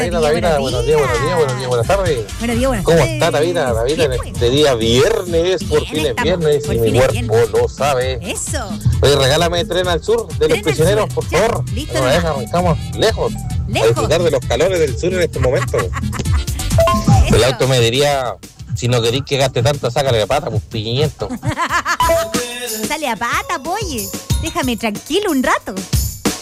Tavira, buenos días, buenas tardes. Buenos días, buenas ¿Cómo tardes. está Tavira? Tavira, en Bien, este día viernes, por fin es viernes por y mi fin es cuerpo lo sabe. Eso. Oye, regálame Tren al Sur de Tren los al prisioneros, Sur, por ya, favor. listo, Una vez nomás. arrancamos lejos. A disfrutar de los calores del sur en este momento. El Eso. auto me diría, si no queréis que gaste tanto, sácale la pata, pues piñento. Sale a pata, oye. Déjame tranquilo un rato.